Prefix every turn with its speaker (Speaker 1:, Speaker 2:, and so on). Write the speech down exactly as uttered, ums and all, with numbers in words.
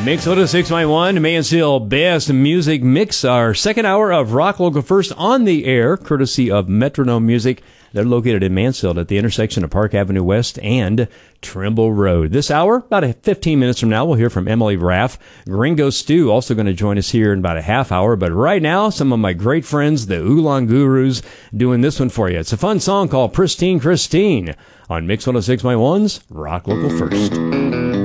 Speaker 1: Mix one oh six point one, Mansfield Best Music Mix, our second hour of Rock Local First on the air, courtesy of Metronome Music. They're located in Mansfield at the intersection of Park Avenue West and Trimble Road. This hour, about fifteen minutes from now, we'll hear from Emily Raff. Gringo Stu also going to join us here in about a half hour. But right now, some of my great friends, the Oolong Gurus, doing this one for you. It's a fun song called Pristine Christine on Mix one oh six point one's Rock Local First.